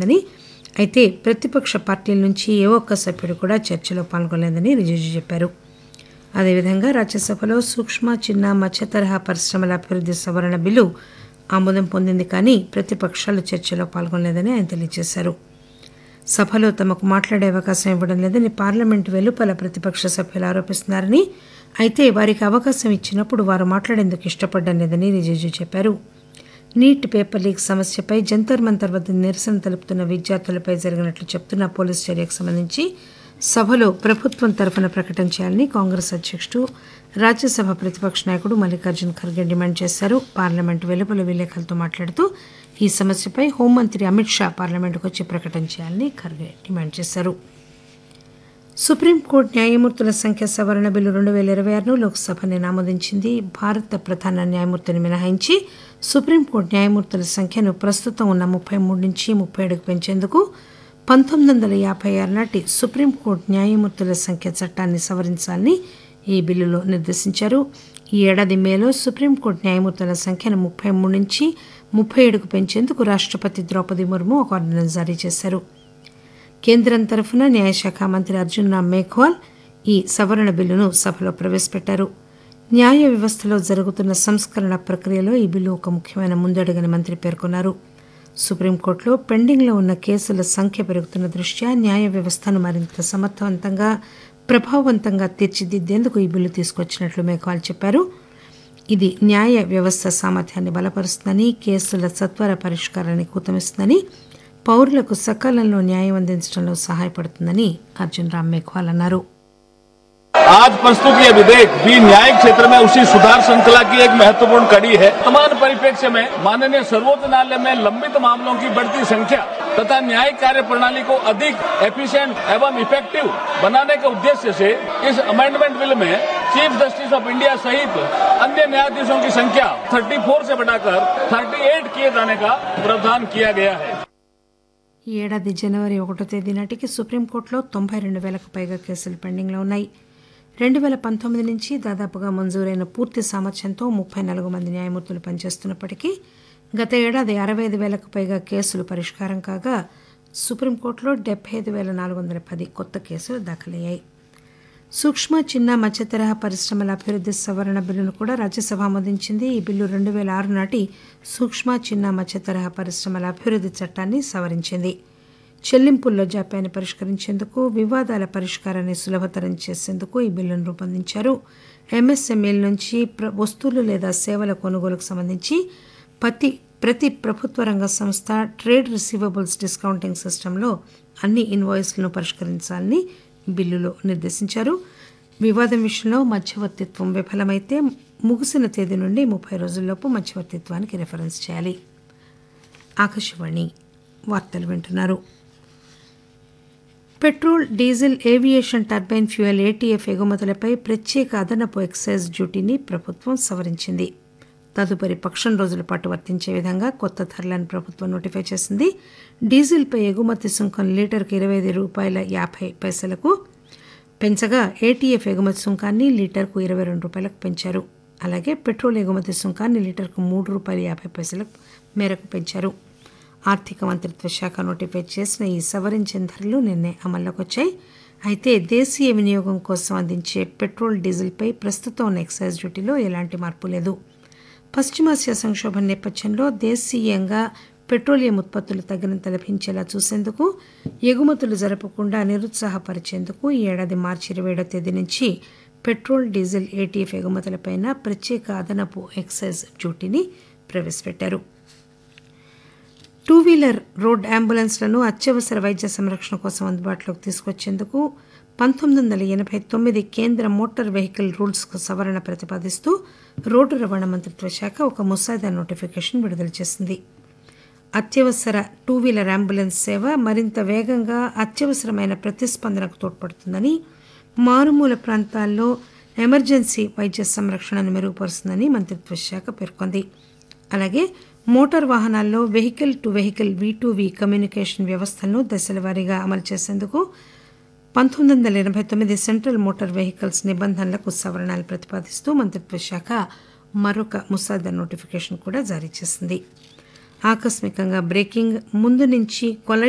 జరిగిందని, అయితే ప్రతిపక్ష పార్టీల నుంచి ఏ ఒక్క సభ్యుడు కూడా చర్చలో పాల్గొనలేదని రిజిజు చెప్పారు. అదేవిధంగా రాజ్యసభలో సూక్ష్మ, చిన్న, మధ్య తరహా పరిశ్రమల అభివృద్ధి సవరణ బిల్లు ఆమోదం పొందింది, కానీ ప్రతిపక్షాలు చర్చలో పాల్గొనలేదని ఆయన తెలియజేశారు. సభలో తమకు మాట్లాడే అవకాశం ఇవ్వడం లేదని పార్లమెంటు వెలుపల ప్రతిపక్ష సభ్యులు ఆరోపిస్తున్నారని, అయితే వారికి అవకాశం ఇచ్చినప్పుడు వారు మాట్లాడేందుకు ఇష్టపడడం లేదని రిజిజు చెప్పారు. నీట్ పేపర్ లీక్ సమస్యపై జంతర్ మంతర్ వద్ద నిరసన తెలుపుతున్న విద్యార్థులపై జరిగినట్లు చెప్తున్న పోలీసు చర్యకు సంబంధించి సభలో ప్రభుత్వం తరఫున ప్రకటన చేయాలని కాంగ్రెస్ అధ్యక్షుడు, రాజ్యసభ ప్రతిపక్ష నాయకుడు మల్లికార్జున్ ఖర్గే డిమాండ్ చేశారు. పార్లమెంటు వెలుపల విలేకరులతో మాట్లాడుతూ ఈ సమస్యపై హోంమంత్రి అమిత్ షా పార్లమెంటుకు వచ్చి ప్రకటన చేయాలని ఖర్గే డిమాండ్ చేశారు. సుప్రీంకోర్టు న్యాయమూర్తుల సంఖ్య సవరణ బిల్లు 2026ను లోక్సభ నిన్న ఆమోదించింది. భారత ప్రధాన న్యాయమూర్తిని మినహాయించి సుప్రీంకోర్టు న్యాయమూర్తుల సంఖ్యను ప్రస్తుతం ఉన్న 33 నుంచి 37కు పెంచేందుకు 1956 నాటి సుప్రీంకోర్టు న్యాయమూర్తుల సంఖ్య చట్టాన్ని సవరించాలని ఈ బిల్లులో నిర్దేశించారు. ఈ ఏడాది మేలో సుప్రీంకోర్టు న్యాయమూర్తుల సంఖ్యను 33 నుంచి 37కు పెంచేందుకు రాష్ట్రపతి ద్రౌపది ముర్ము ఒక ఆర్డినెన్స్ జారీ చేశారు. కేంద్రం తరఫున న్యాయశాఖ మంత్రి అర్జున్ రామ్ మేఘ్వాల్ ఈ సవరణ బిల్లును సభలో ప్రవేశపెట్టారు. న్యాయ వ్యవస్థలో జరుగుతున్న సంస్కరణ ప్రక్రియలో ఈ బిల్లు ఒక ముఖ్యమైన ముందడుగని మంత్రి పేర్కొన్నారు. సుప్రీంకోర్టులో పెండింగ్లో ఉన్న కేసుల సంఖ్య పెరుగుతున్న దృష్ట్యా న్యాయ వ్యవస్థను మరింత సమర్థవంతంగా, ప్రభావవంతంగా తీర్చిదిద్దేందుకు ఈ బిల్లు తీసుకొచ్చినట్లు మేఘ్వాల్ చెప్పారు. ఇది న్యాయ వ్యవస్థ సామర్థ్యాన్ని బలపరుస్తుందని, కేసుల సత్వర పరిష్కారానికి ఊతమిస్తుందని, పౌరులకు సకాలంలో న్యాయం అందించడంలో సహాయపడుతుందని అర్జున్ రామ్ మేఘ్వాల్ అన్నారు. आज प्रस्तुत ये विधेयक भी न्यायिक क्षेत्र में उसी सुधार श्रृंखला की एक महत्वपूर्ण कड़ी है. वर्तमान परिप्रेक्ष्य में माननीय सर्वोच्च न्यायालय में लंबित मामलों की बढ़ती संख्या तथा न्यायिक कार्य प्रणाली को अधिक एफिशिएंट एवं इफेक्टिव बनाने के उद्देश्य से इस अमेंडमेंट बिल में चीफ जस्टिस ऑफ इंडिया सहित अन्य न्यायाधीशों की संख्या 34 से बढ़ाकर 38 किए जाने का प्रावधान किया गया है. ఈ ఏడాది జనవరి 1వ తేదీ నాటికి సుప్రీంకోర్టులో 92,000కు పైగా కేసులు పెండింగ్లో ఉన్నాయి. 2019 నుంచి దాదాపుగా మంజూరైన పూర్తి సామర్థ్యంతో 34 మంది న్యాయమూర్తులు పనిచేస్తున్నప్పటికీ గత ఏడాది 65,000కు పైగా కేసులు పరిష్కారం కాగా సుప్రీంకోర్టులో 75,410 కొత్త కేసులు దాఖలయ్యాయి. సూక్ష్మ, చిన్న, మధ్య తరహా పరిశ్రమల అభివృద్ధి సవరణ బిల్లును కూడా రాజ్యసభ ఆమోదించింది. ఈ బిల్లు 2006 నాటి సూక్ష్మ, చిన్న, మధ్య తరహా పరిశ్రమల అభివృద్ధి చట్టాన్ని సవరించింది. చెల్లింపుల్లో జాప్యాన్ని పరిష్కరించేందుకు, వివాదాల పరిష్కారాన్ని సులభతరం చేసేందుకు ఈ బిల్లును రూపొందించారు. ఎంఎస్ఎంఈల నుంచి వస్తువులు లేదా సేవల కొనుగోలుకు సంబంధించి ప్రతి ప్రభుత్వ రంగ సంస్థ ట్రేడ్ రిసీవబుల్స్ డిస్కౌంటింగ్ సిస్టంలో అన్ని ఇన్వాయిస్లను పరిష్కరించాలని బిల్లులో నిర్దేశించారు. వివాదం విషయంలో మధ్యవర్తిత్వం విఫలమైతే ముగిసిన తేదీ నుండి 30 రోజుల్లోపు మధ్యవర్తిత్వానికి రిఫరెన్స్ చేయాలి. ఆకాశవాణి వార్తలు వింటున్నారు. Petrol, diesel, aviation turbine fuel ATF ఎగుమతులపై ప్రత్యేక అదనపు ఎక్సైజ్ డ్యూటీని ప్రభుత్వం సవరించింది. తదుపరి పక్షం రోజుల పాటు వర్తించే విధంగా కొత్త ధరలను ప్రభుత్వం నోటిఫై చేసింది. డీజిల్పై ఎగుమతి సుంకం లీటర్కు $22.50 పెంచగా ఏటీఎఫ్ ఎగుమతి సుంకాన్ని లీటర్కు $22 పెంచారు. అలాగే పెట్రోల్ ఎగుమతి సుంకాన్ని లీటర్కు $3.50 మేరకు పెంచారు. ఆర్థిక మంత్రిత్వ శాఖ నోటిఫై చేసిన ఈ సవరించిన ధరలు నిన్నే అమల్లోకి వచ్చాయి. అయితే దేశీయ వినియోగం కోసం అందించే పెట్రోల్, డీజిల్పై ప్రస్తుతం ఉన్న ఎక్సైజ్ డ్యూటీలో ఎలాంటి మార్పు లేదు. పశ్చిమాసియా సంక్షోభం నేపథ్యంలో దేశీయంగా పెట్రోలియం ఉత్పత్తులు తగినంత లభించేలా చూసేందుకు, ఎగుమతులు జరపకుండా నిరుత్సాహపరిచేందుకు ఈ ఏడాది మార్చి 27వ తేదీ నుంచి పెట్రోల్, డీజిల్, ఏటీఎఫ్ ఎగుమతులపై ప్రత్యేక అదనపు ఎక్సైజ్ డ్యూటీని ప్రవేశపెట్టారు. టూ వీలర్ రోడ్ అంబులెన్స్లను అత్యవసర వైద్య సంరక్షణ కోసం అందుబాటులోకి తీసుకొచ్చేందుకు 1989 కేంద్ర మోటార్ వెహికల్ రూల్స్కు సవరణ ప్రతిపాదిస్తూ రోడ్డు రవాణా మంత్రిత్వ శాఖ ఒక ముసాయిదా నోటిఫికేషన్ విడుదల చేసింది. అత్యవసర టూ వీలర్ అంబులెన్స్ సేవ మరింత వేగంగా అత్యవసరమైన ప్రతిస్పందనకు తోడ్పడుతుందని, మారుమూల ప్రాంతాల్లో ఎమర్జెన్సీ వైద్య సంరక్షణను మెరుగుపరుస్తుందని మంత్రిత్వ శాఖ పేర్కొంది. అలాగే మోటార్ వాహనాల్లో vehicle to vehicle V2V communication వ్యవస్థలను దశలవారీగా అమలు చేసేందుకు 1989 సెంట్రల్ మోటార్ వెహికల్స్ నిబంధనలకు సవరణలు ప్రతిపాదిస్తూ మంత్రిత్వ శాఖ మరొక ముసాయిదా నోటిఫికేషన్ కూడా జారీ చేసింది. ఆకస్మికంగా బ్రేకింగ్, ముందు నుంచి